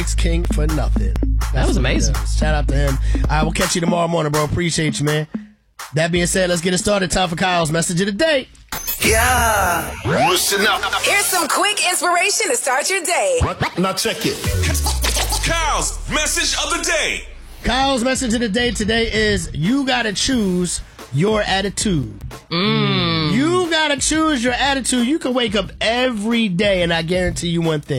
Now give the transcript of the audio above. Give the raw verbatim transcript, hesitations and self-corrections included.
Alex King for nothing. That's that was amazing. Shout out to him. I will catch you tomorrow morning, bro. Appreciate you, man. That being said, let's get it started. Time for Kyle's message of the day. Yeah. Listen up. Here's some quick inspiration to start your day. Now check it. Kyle's message of the day. Kyle's message of the day today is you gotta choose your attitude. Mm. You gotta choose your attitude. You can wake up every day and I guarantee you one thing.